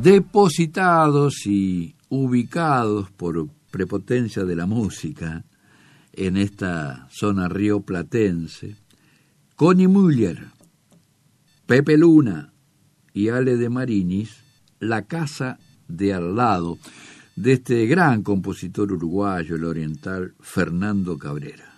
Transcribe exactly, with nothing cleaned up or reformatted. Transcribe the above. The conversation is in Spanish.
depositados y ubicados por prepotencia de la música en esta zona rioplatense, Connie Muller, Pepe Luna y Ale de Marinis, La casa de al lado, de este gran compositor uruguayo, el oriental Fernando Cabrera.